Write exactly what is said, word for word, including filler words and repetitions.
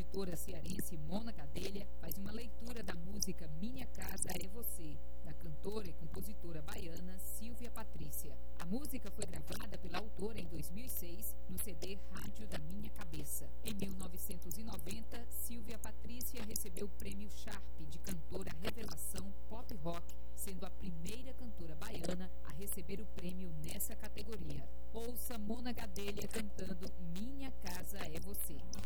cantora cearense Mona Gadelha faz uma leitura da música Minha Casa é Você, da cantora e compositora baiana Silvia Patrícia. A música foi gravada pela autora em dois mil e seis no C D Rádio da Minha Cabeça. Em mil novecentos e noventa, Silvia Patrícia recebeu o prêmio Sharp de cantora revelação pop rock, sendo a primeira cantora baiana a receber o prêmio nessa categoria. Ouça Mona Gadelha cantando Minha Casa é Você.